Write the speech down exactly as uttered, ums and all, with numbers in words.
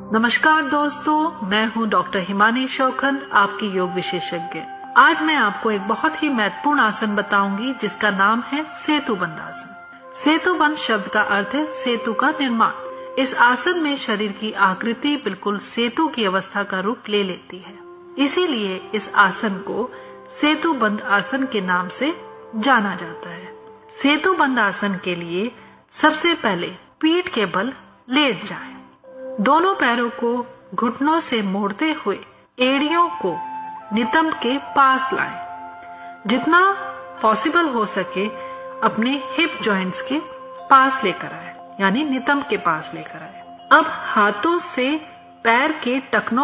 नमस्कार दोस्तों, मैं हूं डॉक्टर हिमानी शौखंद, आपकी योग विशेषज्ञ। आज मैं आपको एक बहुत ही महत्वपूर्ण आसन बताऊंगी जिसका नाम है सेतुबंध आसन। सेतुबंध शब्द का अर्थ है सेतु का निर्माण। इस आसन में शरीर की आकृति बिल्कुल सेतु की अवस्था का रूप ले लेती है, इसीलिए इस आसन को सेतुबंध आसन के नाम से जाना जाता है। सेतुबंध आसन के लिए सबसे पहले पीठ के बल लेट जाएं। दोनों पैरों को घुटनों से मोड़ते हुए एड़ियों को नितंब के पास लाएं। जितना पॉसिबल हो सके अपने हिप जॉइंट्स के पास लेकर आए, यानी नितंब के पास लेकर आए। अब हाथों से पैर के टखनों